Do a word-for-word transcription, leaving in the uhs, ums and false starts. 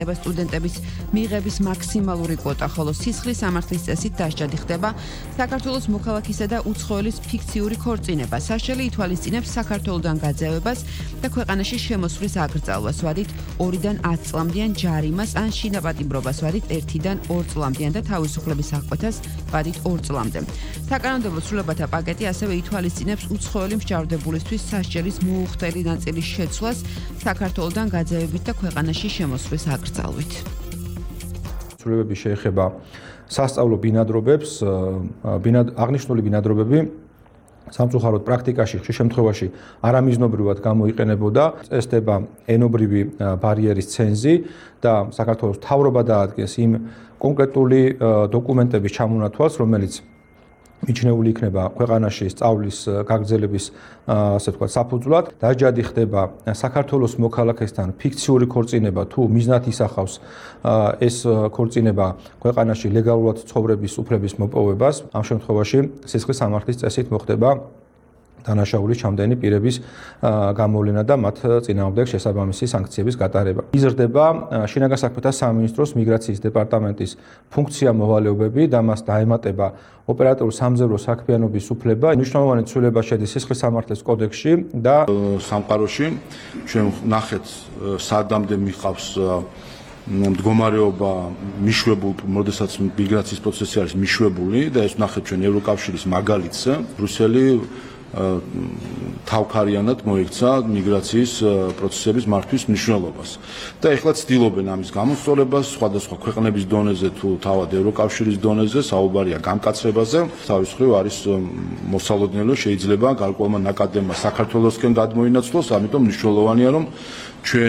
სტუდენტების მიღების მაქსიმალური კვოტა, ხოლო სისხლის სამართლის წესით დასჯადი ხდება საქართველოს მოქალაქისა და უცხოელის ფიქციური ქორწინება. სასჯელი ითვალისწინებს საქართველოდან გაძევებას და ქვეყანაში შემოსვლის აკრძალვას, ვადით ორიდან ათ წლამდიან ჯარიმას ან შინაპატიმრობას, ვადით ერთიდან ორ წლამდიან და თავისუფლების აღკვეთას, ვადით ორ წლამდე. საკანონმდებლო ცვლილებათა პაკეტი ასევე ითვალისწინებს უცხოელი მსჯავრდებულისთვის სასჯელის მოუხდელი ნაწილის შეცვლას საქართველოდან გაძევებით და ქვეყანაში შემოსვლის აკრძალვას. ცვლილებები შეეხება სასწავლო ბინადრობებს, აღნიშნული ბინადრობები სამწუხაროდ პრაქტიკაში ხშირ შემთხვევაში არამიზნობრივად გამოიყენებოდა, წესდება ენობრივი ბარიერის ცენზი და საქართველოს მთავრობა დაადგენს იმ კონკრეტული დოკუმენტების ჩამონათვალს, რომელიც მიჩნეული იქნება ქვეყანაში სწავლის გაგრძელების ასე ვთქვათ საფუძვლად. დასჯადი ხდება საქართველოს მოქალაქესთან ფიქციური ქორწინება თუ მიზნად ისახავს ეს ქორწინება ქვეყანაში ლეგალურად ცხოვრების უფლების მოპოვებას. ამ შემთხვევაში სისხლის სამართლის წესით მოხდება დანაშაულის ჩამდენი პირების გამოვლენა და მათ წინააღმდეგ შესაბამისი სანქციების გატარება. იზრდება შინაგან საქმეთა სამინისტროს მიგრაციის დეპარტამენტის ფუნქცია მოვალეობები და მას დაემატება ოპერატიული სამზერო საქმიანობის უფლება. მნიშვნელოვანი ცვლილება შედის სისხლის სამართლის კოდექსში და სამყაროში ჩვენ ნახეთ სადამდე მიყავს მდგომარეობა მიშვებულ, როდესაც მიგრაციის პროცესი არის მიშვებული და ეს ნახეთ ჩვენ ევროკავშირის მაგალითზე, ბრიუსელი თავქარიანად მოიქცა მიგრაციის პროცესების მართვის მნიშვნელობას. და ეხლა ცდილობენ ამის გამოსწორებას სხვადასხვა ქვეყნების დონეზე თუ თავად ევროკავშირის დონეზე, საუბარია გამკაცრებაზე. თავის მხრივ არის მოსალოდნელო, შეიძლება გარკვეულმა ნაკადებმა საქართველოსკენ გადმოინაცვლოს, ამიტომ მნიშვნელოვანია რომ ჩვენ